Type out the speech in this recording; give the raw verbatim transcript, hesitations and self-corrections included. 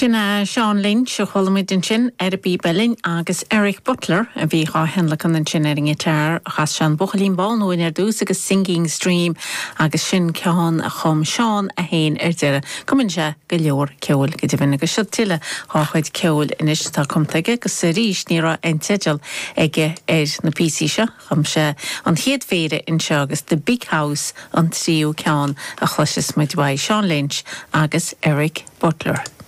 Sinna Sean Lynch o chholmid sin ar a bí Bellin agus Eric Butler a bhí á henlachan an sin ering itar chas Sean Bochalín báin ar dús agus Singing Stream agus sin ceán a chum Sean a héin ar deire cumann se go leor ceol go dtíbin agus seo tiile háchuid ceol inis tá cumtaige agus sa ríis ní ra an teideal ige ar na P C seo chum se an chiad féire in seo agus The Big House an tríú ceán a chluisis muid bhaid Sean Lynch agus Eric Butler.